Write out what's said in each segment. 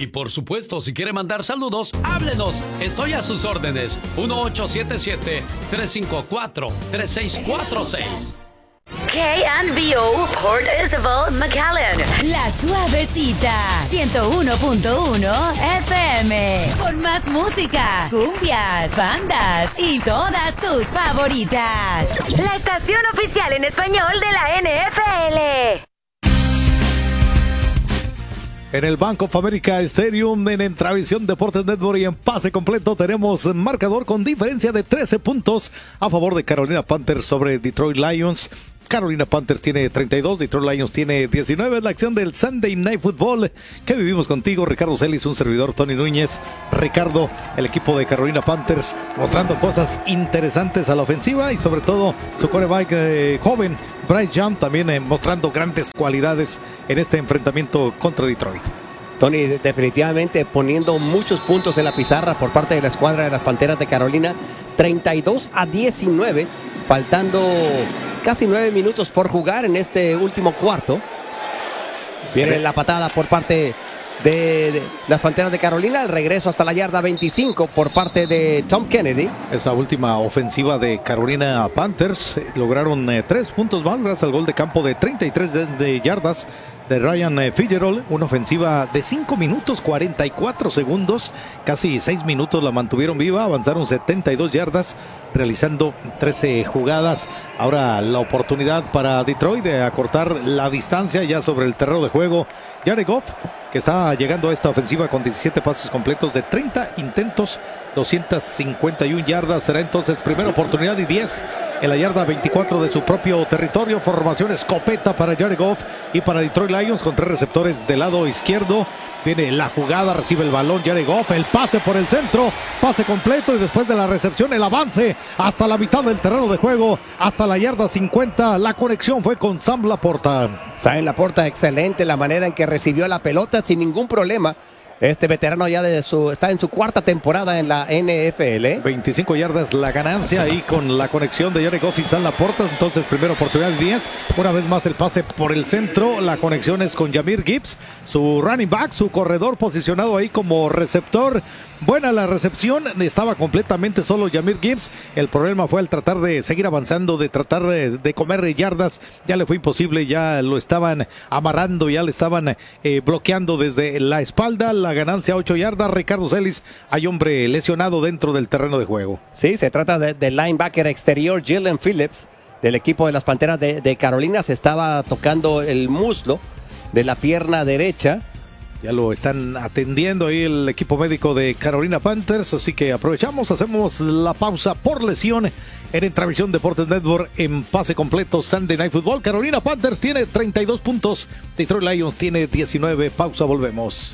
Y por supuesto, si quiere mandar saludos, háblenos. Estoy a sus órdenes. 1877-354-3646. KNBO Port Isabel, McAllen. La Suavecita. 101.1 FM. Con más música, cumbias, bandas y todas tus favoritas. La estación oficial en español de la NFL. En el Bank of America Stadium, en Entravisión Deportes Network y en pase completo tenemos marcador con diferencia de 13 puntos a favor de Carolina Panthers sobre Detroit Lions. Carolina Panthers tiene 32, Detroit Lions tiene 19. Es la acción del Sunday Night Football que vivimos contigo, Ricardo Celis, un servidor, Tony Núñez. Ricardo, el equipo de Carolina Panthers mostrando cosas interesantes a la ofensiva y sobre todo su quarterback joven, Bryce Young, también mostrando grandes cualidades en este enfrentamiento contra Detroit. Tony, definitivamente poniendo muchos puntos en la pizarra por parte de la escuadra de las Panteras de Carolina. 32-19, faltando casi 9 minutos por jugar en este último cuarto. Viene la patada por parte de las Panteras de Carolina. El regreso hasta la yarda 25 por parte de Tom Kennedy. Esa última ofensiva de Carolina Panthers lograron 3 puntos más gracias al gol de campo de 33 de yardas de Ryan Fitzgerald. Una ofensiva de 5 minutos 44 segundos, casi 6 minutos la mantuvieron viva, avanzaron 72 yardas realizando 13 jugadas. Ahora la oportunidad para Detroit de acortar la distancia ya sobre el terreno de juego. Jared Goff, que está llegando a esta ofensiva con 17 pases completos de 30 intentos, 251 yardas. Será entonces primera oportunidad y 10 en la yarda 24 de su propio territorio. Formación escopeta para Jared Goff y para Detroit Lions con 3 receptores del lado izquierdo. Viene la jugada, recibe el balón Jared Goff, el pase por el centro, pase completo y después de la recepción el avance hasta la mitad del terreno de juego, hasta la yarda 50. La conexión fue con Sam Laporta. Sam Laporta, excelente la manera en que recibió la pelota sin ningún problema. Este veterano ya está en su 4ª temporada en la NFL. 25 yardas la ganancia ahí con la conexión de Jared Goff y Sam Laporta. Entonces primera oportunidad 10. Una vez más el pase por el centro. La conexión es con Jahmyr Gibbs, su running back, su corredor posicionado ahí como receptor. Buena la recepción. Estaba completamente solo Jahmyr Gibbs. El problema fue al tratar de seguir avanzando, de tratar de comer yardas. Ya le fue imposible. Ya lo estaban amarrando, ya le estaban bloqueando desde la espalda. La ganancia 8 yardas. Ricardo Celis, hay hombre lesionado dentro del terreno de juego. Sí, se trata del linebacker exterior Jalen Phillips del equipo de las Panteras de Carolina. Se estaba tocando el muslo de la pierna derecha. Ya lo están atendiendo ahí el equipo médico de Carolina Panthers, así que aprovechamos, hacemos la pausa por lesión en Entravisión Deportes Network en pase completo Sunday Night Football. Carolina Panthers tiene 32 puntos, Detroit Lions tiene 19. Pausa, volvemos.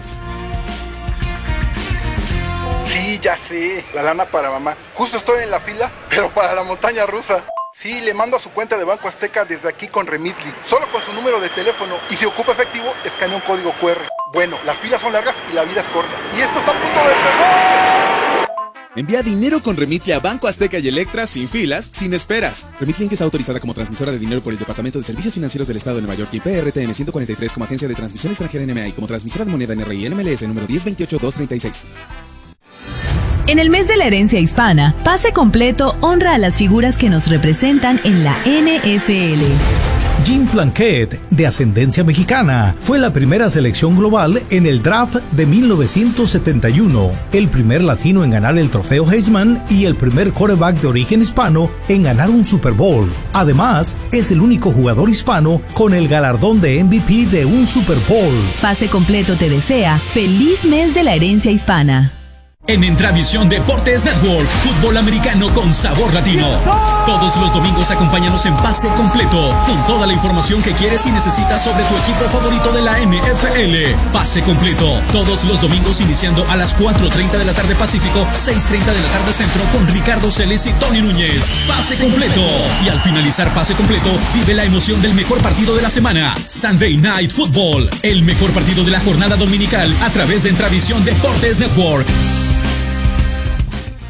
Sí, ya sé, la lana para mamá. Justo estoy en la fila, pero para la montaña rusa. Sí, le mando a su cuenta de Banco Azteca desde aquí con Remitly, solo con su número de teléfono, y si ocupa efectivo, escanea un código QR. Bueno, las filas son largas y la vida es corta. Y esto está a punto de empezar. Envía dinero con Remitly a Banco Azteca y Electra sin filas, sin esperas. Remitly Inc. está autorizada como transmisora de dinero por el Departamento de Servicios Financieros del Estado de Nueva York y PRTN 143 como agencia de transmisión extranjera NMA y como transmisora de moneda NRI NMLS número 1028236. En el mes de la herencia hispana, Pase Completo honra a las figuras que nos representan en la NFL. Jim Plunkett, de ascendencia mexicana, fue la primera selección global en el draft de 1971, el primer latino en ganar el trofeo Heisman y el primer quarterback de origen hispano en ganar un Super Bowl. Además, es el único jugador hispano con el galardón de MVP de un Super Bowl. Pase Completo te desea feliz mes de la herencia hispana. En Entravisión Deportes Network, fútbol americano con sabor latino. Todos los domingos acompáñanos en Pase Completo, con toda la información que quieres y necesitas sobre tu equipo favorito de la NFL. Pase Completo, todos los domingos iniciando a las 4:30 de la tarde Pacífico, 6:30 de la tarde Centro, con Ricardo Celis y Tony Núñez. Pase Completo. Y al finalizar Pase Completo, vive la emoción del mejor partido de la semana. Sunday Night Football, el mejor partido de la jornada dominical a través de Entravisión Deportes Network.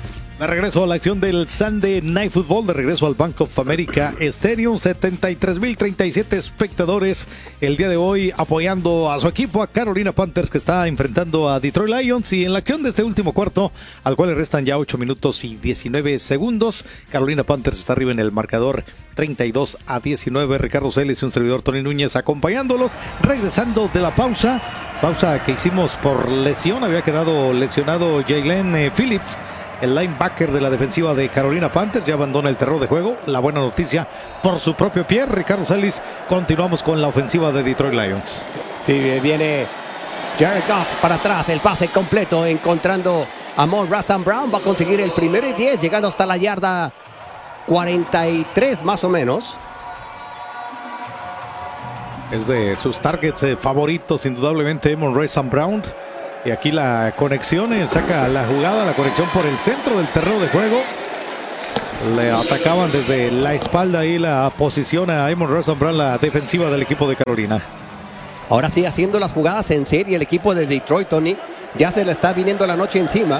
De regreso a la acción del Sunday Night Football, de regreso al Bank of America Stadium, 73,037 espectadores el día de hoy apoyando a su equipo, a Carolina Panthers, que está enfrentando a Detroit Lions. Y en la acción de este último cuarto, al cual le restan ya 8 minutos y 19 segundos, Carolina Panthers está arriba en el marcador 32-19. Ricardo Celis y un servidor, Tony Núñez, acompañándolos, regresando de la pausa que hicimos por lesión. Había quedado lesionado Jalen Phillips, el linebacker de la defensiva de Carolina Panthers, ya abandona el terreno de juego. La buena noticia, por su propio pie, Ricardo Celis. Continuamos con la ofensiva de Detroit Lions. Sí, viene Jared Goff para atrás, el pase completo, encontrando a Amon-Ra St. Brown. Va a conseguir el 1º y 10, llegando hasta la yarda 43 más o menos. Es de sus targets favoritos, indudablemente, Amon-Ra St. Brown. Y aquí la conexión, saca la jugada, la conexión por el centro del terreno de juego. Le atacaban desde la espalda y la posición a Amon-Ra St. Brown, la defensiva del equipo de Carolina. Ahora sí, haciendo las jugadas en serie el equipo de Detroit, Tony. Ya se le está viniendo la noche encima.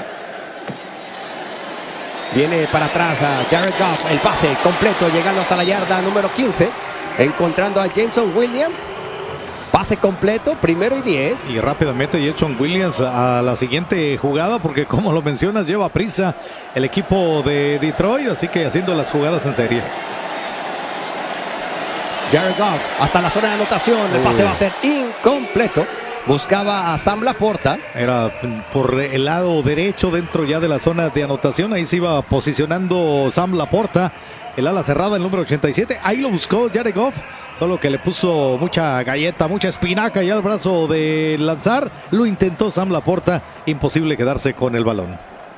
Viene para atrás a Jared Goff, el pase completo, llegando hasta la yarda número 15. Encontrando a Jameson Williams. Pase completo, 1º y 10. Y rápidamente Jameson Williams a la siguiente jugada, porque como lo mencionas, lleva prisa el equipo de Detroit, así que haciendo las jugadas en serie. Jared Goff hasta la zona de anotación, el pase va a ser incompleto. Buscaba a Sam Laporta. Era por el lado derecho, dentro ya de la zona de anotación. Ahí se iba posicionando Sam Laporta, el ala cerrada, el número 87. Ahí lo buscó Jared Goff, solo que le puso mucha galleta, mucha espinaca ya al brazo de lanzar. Lo intentó Sam Laporta, imposible quedarse con el balón.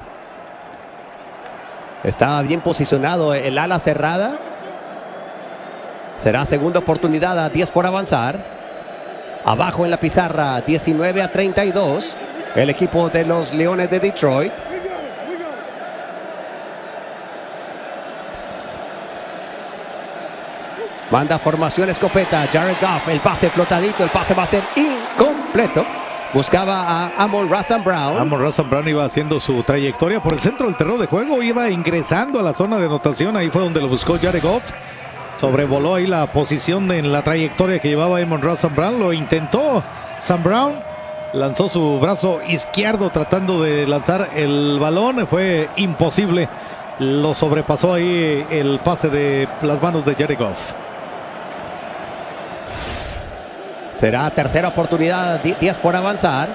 Estaba bien posicionado el ala cerrada. Será segunda oportunidad, a 10 por avanzar. Abajo en la pizarra, 19-32. El equipo de los Leones de Detroit. Manda formación escopeta. Jared Goff, el pase flotadito. El pase va a ser incompleto. Buscaba a Amon-Ra St. Brown. Amon-Ra St. Brown iba haciendo su trayectoria por el centro del terreno de juego. Iba ingresando a la zona de anotación. Ahí fue donde lo buscó Jared Goff. Sobrevoló ahí la posición en la trayectoria que llevaba Amon-Ra St. Brown. Lo intentó St. Brown. Lanzó su brazo izquierdo tratando de lanzar el balón. Fue imposible. Lo sobrepasó ahí el pase de las manos de Jared Goff. Será tercera oportunidad, 10 por avanzar.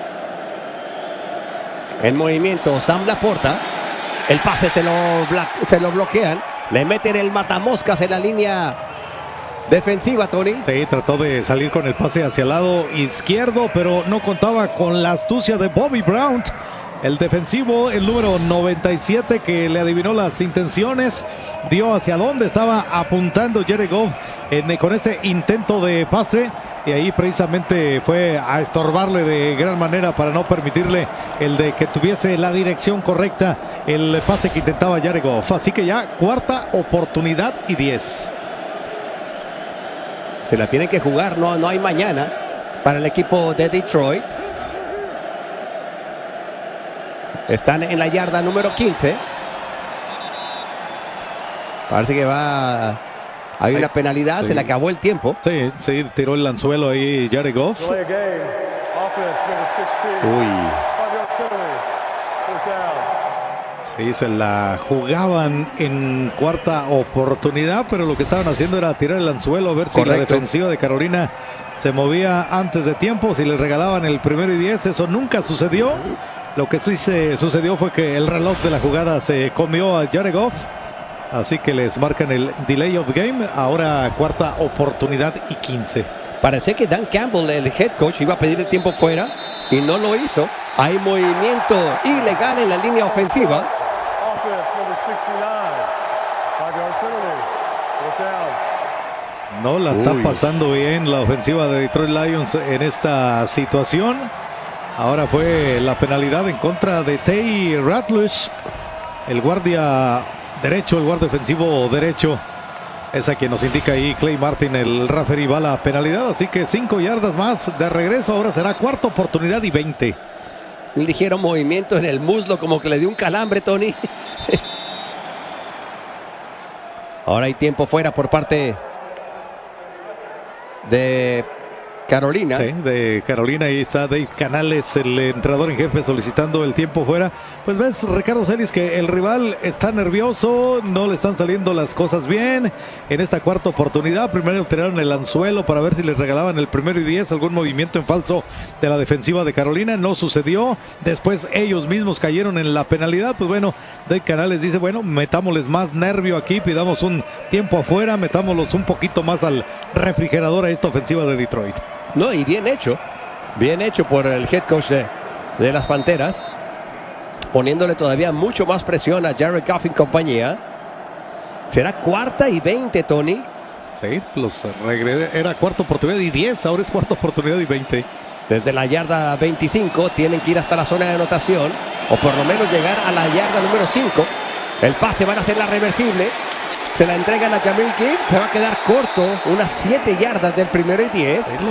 En movimiento Sam Laporta. El pase se lo bloquean. Le meten el matamoscas en la línea defensiva, Tony. Sí, trató de salir con el pase hacia el lado izquierdo, pero no contaba con la astucia de Bobby Brown, el defensivo, el número 97, que le adivinó las intenciones. Vio hacia dónde estaba apuntando Jared Goff con ese intento de pase. Y ahí precisamente fue a estorbarle de gran manera para no permitirle el de que tuviese la dirección correcta el pase que intentaba Jared Goff. Así que ya cuarta oportunidad y 10. Se la tienen que jugar, no hay mañana para el equipo de Detroit. Están en la yarda número 15. Parece que va... Hay una penalidad, sí. Se le acabó el tiempo. Sí, tiró el anzuelo ahí Jared Goff. Uy. Sí, se la jugaban en cuarta oportunidad, pero lo que estaban haciendo era tirar el anzuelo a ver si la defensiva de Carolina se movía antes de tiempo, si les regalaban el 1º y 10. Eso nunca sucedió. Lo que sí sucedió fue que el reloj de la jugada se comió a Jared Goff. Así que les marcan el delay of game. Ahora cuarta oportunidad y 15. Parece que Dan Campbell, el head coach, iba a pedir el tiempo fuera y no lo hizo. Hay movimiento ilegal en la línea ofensiva. No la está pasando bien la ofensiva de Detroit Lions en esta situación. Ahora fue la penalidad en contra de Tay Ratliff, el guardia derecho, el guardia defensivo derecho. Es a quien nos indica ahí Clay Martin, el referee, va la penalidad. Así que 5 yardas más de regreso. Ahora será cuarta oportunidad y 20. Un ligero movimiento en el muslo, como que le dio un calambre, Tony. Ahora hay tiempo fuera por parte de Carolina. Sí, de Carolina. Ahí está Dave Canales, el entrenador en jefe, solicitando el tiempo fuera. Pues ves, Ricardo Celis, que el rival está nervioso, no le están saliendo las cosas bien en esta cuarta oportunidad. Primero tiraron el anzuelo para ver si les regalaban el 1-10, algún movimiento en falso de la defensiva de Carolina. No sucedió. Después ellos mismos cayeron en la penalidad. Pues bueno, Dave Canales dice, bueno, metámosles más nervio aquí, pidamos un tiempo afuera, metámoslos un poquito más al refrigerador a esta ofensiva de Detroit. No, y bien hecho por el head coach de las Panteras, poniéndole todavía mucho más presión a Jared Goff y compañía. Será 4ª y 20, Tony. Sí, era cuarta oportunidad y 10, ahora es cuarta oportunidad y 20. Desde la yarda 25 tienen que ir hasta la zona de anotación, o por lo menos llegar a la yarda número 5. El pase van a hacer la reversible. Se la entregan a Jahmyr Gibbs, se va a quedar corto, unas 7 yardas del 1-10.